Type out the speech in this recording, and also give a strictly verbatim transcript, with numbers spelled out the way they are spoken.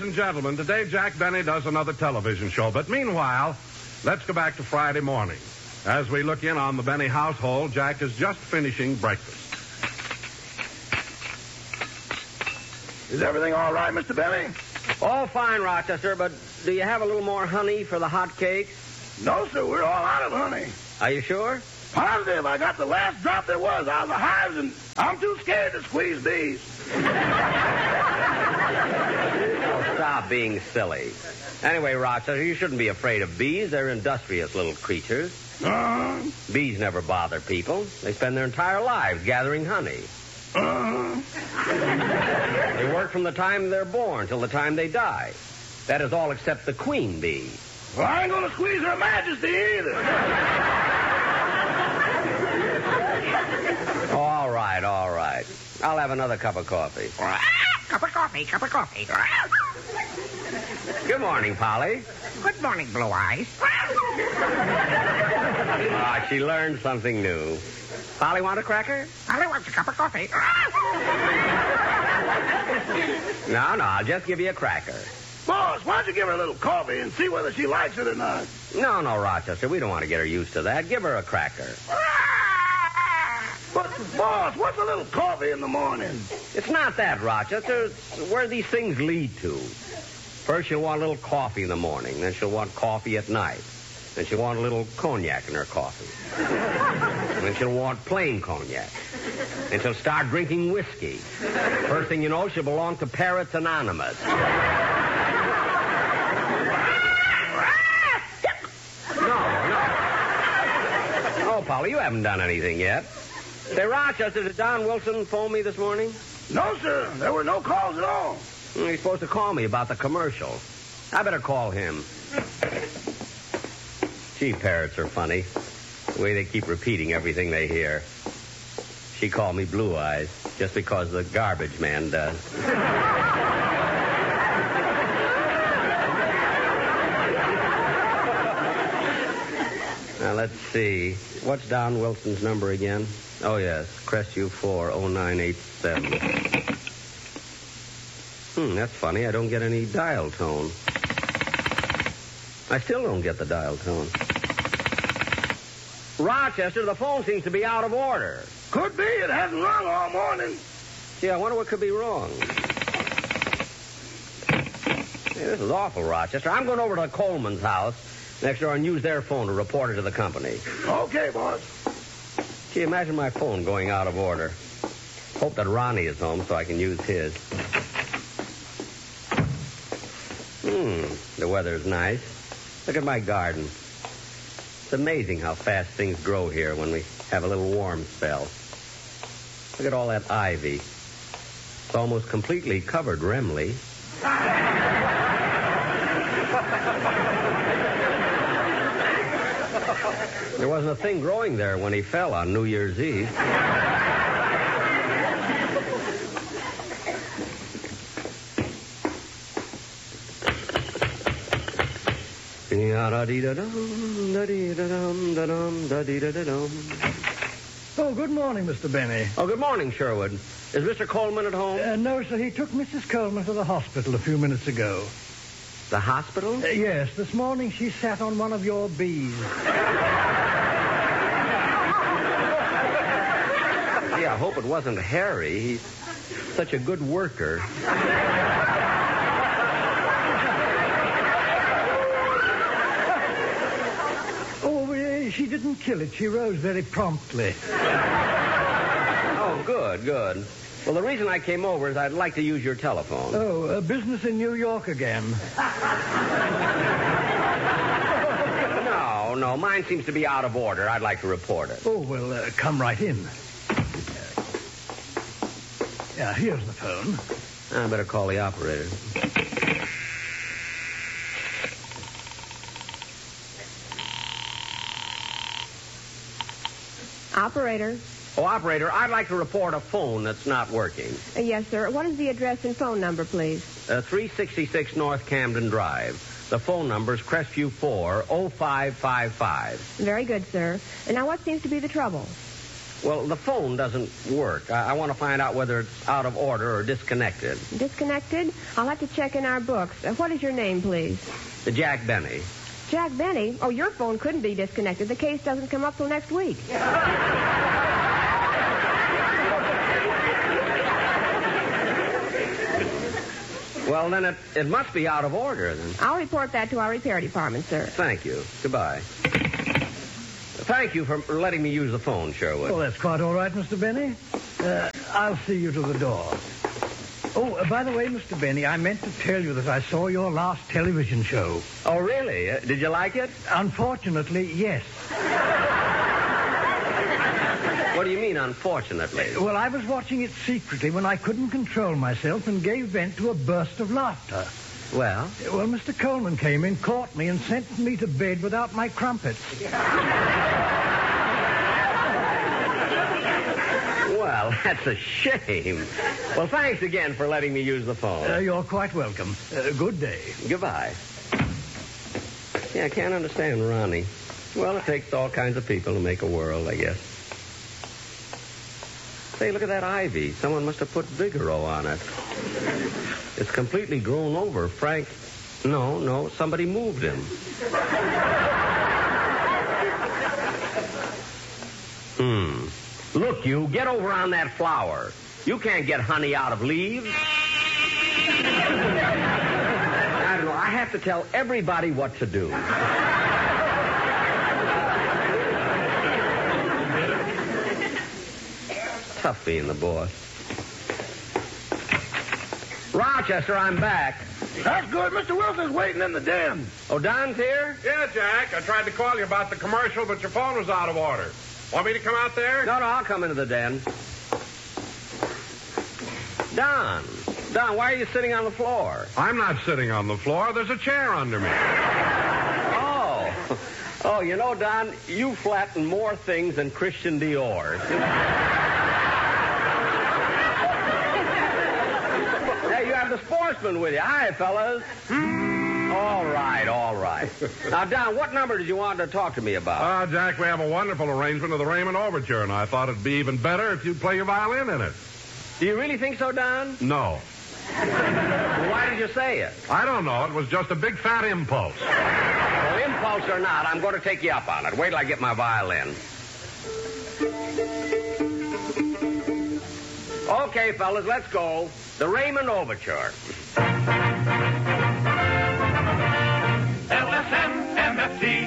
and gentlemen, today Jack Benny does another television show. But meanwhile, let's go back to Friday morning. As we look in on the Benny household, Jack is just finishing breakfast. Is everything all right, Mister Benny? All fine, Rochester, but do you have a little more honey for the hot cakes? No, sir. We're all out of honey. Are you sure? Positive. I got the last drop there was out of the hives, and I'm too scared to squeeze bees. Oh, stop being silly. Anyway, Rochester, you shouldn't be afraid of bees. They're industrious little creatures. Uh-huh. Bees never bother people. They spend their entire lives gathering honey. Uh-huh. They work from the time they're born till the time they die. That is all except the queen bee. Well, I ain't going to squeeze Her Majesty either. Oh, all right, all right. I'll have another cup of coffee. Cup of coffee, cup of coffee. Good morning, Polly. Good morning, Blue Eyes. Ah, she learned something new. Polly, want a cracker? Polly wants a cup of coffee. No, no, I'll just give you a cracker. Boss, why don't you give her a little coffee and see whether she likes it or not? No, no, Rochester, we don't want to get her used to that. Give her a cracker. But, boss, what's a little coffee in the morning? It's not that, Rochester. It's where these things lead to. First, she'll want a little coffee in the morning. Then she'll want coffee at night. Then she'll want a little cognac in her coffee. Then she'll want plain cognac. Then she'll start drinking whiskey. First thing you know, she'll belong to Parrots Anonymous. No, no. Oh, Polly, you haven't done anything yet. Say, Rochester, did Don Wilson phone me this morning? No, sir. There were no calls at all. He's supposed to call me about the commercial. I better call him. Gee, parrots are funny. The way they keep repeating everything they hear. She called me Blue Eyes just because the garbage man does. Now, let's see. What's Don Wilson's number again? Oh, yes. Crestview four oh nine eight seven. Hmm, that's funny. I don't get any dial tone. I still don't get the dial tone. Rochester, the phone seems to be out of order. Could be. It hasn't rung all morning. Gee, I wonder what could be wrong. Hey, this is awful, Rochester. I'm going over to Coleman's house next door and use their phone to report it to the company. Okay, boss. Gee, imagine my phone going out of order. Hope that Ronnie is home so I can use his. Hmm, the weather's nice. Look at my garden. It's amazing how fast things grow here when we have a little warm spell. Look at all that ivy. It's almost completely covered Remley. There wasn't a thing growing there when he fell on New Year's Eve. Oh, good morning, Mister Benny. Oh, good morning, Sherwood. Is Mister Coleman at home? Uh, no, sir. He took Missus Coleman to the hospital a few minutes ago. The hospital? Uh, yes. This morning she sat on one of your bees. Gee, I hope it wasn't Harry. He's such a good worker. Oh, uh, she didn't kill it. She rose very promptly. Oh, good, good. Well, the reason I came over is I'd like to use your telephone. Oh, uh, business in New York again. No, no, mine seems to be out of order. I'd like to report it. Oh, well, uh, come right in. Yeah, here's the phone. I better call the operator. Operator. Oh, operator, I'd like to report a phone that's not working. Uh, yes, sir. What is the address and phone number, please? Uh, three sixty-six North Camden Drive. The phone number is Crestview four oh five five five. Very good, sir. And now what seems to be the trouble? Well, the phone doesn't work. I, I want to find out whether it's out of order or disconnected. Disconnected? I'll have to check in our books. Uh, what is your name, please? The Jack Benny. Jack Benny? Oh, your phone couldn't be disconnected. The case doesn't come up till next week. Well, then it, it must be out of order, then. I'll report that to our repair department, sir. Thank you. Goodbye. Thank you for letting me use the phone, Sherwood. Oh, that's quite all right, Mister Benny. Uh, I'll see you to the door. Oh, uh, by the way, Mister Benny, I meant to tell you that I saw your last television show. Oh, really? Uh, did you like it? Unfortunately, yes. What do you mean, unfortunately? Well, I was watching it secretly when I couldn't control myself and gave vent to a burst of laughter. Well? Well, Mister Coleman came in, caught me, and sent me to bed without my crumpets. Well, that's a shame. Well, thanks again for letting me use the phone. Uh, you're quite welcome. Uh, good day. Goodbye. Yeah, I can't understand Ronnie. Well, it takes all kinds of people to make a world, I guess. Say, look at that ivy. Someone must have put Vigoro on it. It's completely grown over. Frank... No, no, somebody moved him. Hmm. Look, you, get over on that flower. You can't get honey out of leaves. I don't know. I have to tell everybody what to do. Tough being the boss. Rochester, I'm back. That's good. Mister Wilson's waiting in the den. Oh, Don's here? Yeah, Jack. I tried to call you about the commercial, but your phone was out of order. Want me to come out there? No, no, I'll come into the den. Don. Don, why are you sitting on the floor? I'm not sitting on the floor. There's a chair under me. Oh. Oh, you know, Don, you flatten more things than Christian Dior. Hey, you have the sportsman with you. Hi, fellas. All right, all right. Now, Don, what number did you want to talk to me about? Ah, Jack, we have a wonderful arrangement of the Raymond Overture, and I thought it'd be even better if you'd play your violin in it. Do you really think so, Don? No. Well, why did you say it? I don't know. It was just a big fat impulse. Well, impulse or not, I'm going to take you up on it. Wait till I get my violin. Okay, fellas, let's go. The Raymond Overture. L S M M F T